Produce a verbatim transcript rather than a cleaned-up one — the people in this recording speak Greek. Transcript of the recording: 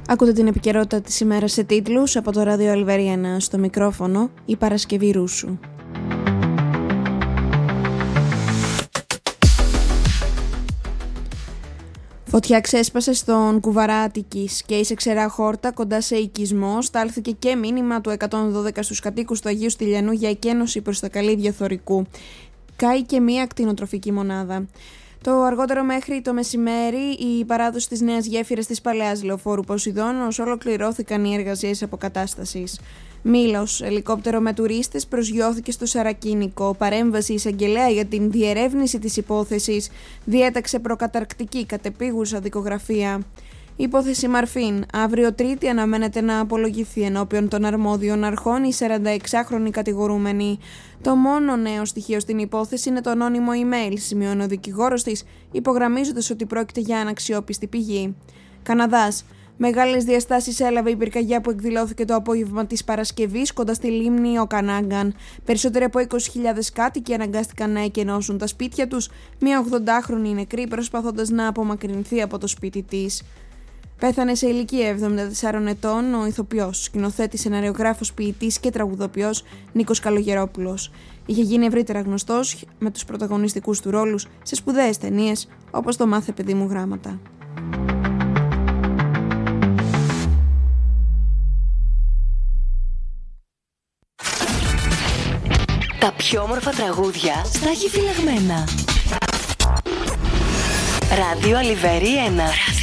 Ακούτε την επικαιρότητα της ημέρας σε τίτλους από το Ράδιο Αλιβέρι ένα, στο μικρόφωνο η Παρασκευή Ρούσου. Φωτιά ξέσπασε στον Κουβαρά Αττικής και σε ξερά χόρτα κοντά σε οικισμό. Στάλθηκε και μήνυμα του εκατόν δώδεκα στους κατοίκους του Αγίου Στυλιανού για εκένωση προς τα καλύβια θωρικού. Κάει και μία κτηνοτροφική μονάδα. Το αργότερο μέχρι το μεσημέρι, η παράδοση της νέας γέφυρας της Παλαιάς Λεωφόρου Ποσειδώνος ολοκληρώθηκαν οι εργασίες αποκατάστασης. Μήλος, ελικόπτερο με τουρίστες προσγειώθηκε στο Σαρακίνικο. Παρέμβαση εισαγγελέα για την διερεύνηση της υπόθεσης διέταξε προκαταρκτική κατεπίγουσα δικογραφία. Υπόθεση Μαρφίν. Αύριο Τρίτη αναμένεται να απολογηθεί ενώπιον των αρμόδιων αρχών η σαρανταεξάχρονη κατηγορούμενη. Το μόνο νέο στοιχείο στην υπόθεση είναι το ανώνυμο email, σημειώνει ο δικηγόρος της, υπογραμμίζοντας ότι πρόκειται για αναξιόπιστη πηγή. Καναδάς. Μεγάλες διαστάσεις έλαβε η πυρκαγιά που εκδηλώθηκε το απόγευμα της Παρασκευής κοντά στη λίμνη Οκανάγκαν. Περισσότεροι από είκοσι χιλιάδες κάτοικοι αναγκάστηκαν να εκενώσουν τα σπίτια τους, μια ογδοντάχρονη νεκρή προσπαθώντας να απομακρυνθεί από το σπίτι της. Πέθανε σε ηλικία εβδομήντα τεσσάρων ετών ο ηθοποιός, σκηνοθέτης, σεναριογράφος, ποιητής και τραγουδοποιός Νίκος Καλογερόπουλος. Είχε γίνει ευρύτερα γνωστός με τους πρωταγωνιστικούς του ρόλους σε σπουδαίες ταινίες όπως το «Μάθε παιδί μου γράμματα». Τα πιο όμορφα τραγούδια στα έχει φυλαγμένα. Ράδιο Αλιβέρι ένα.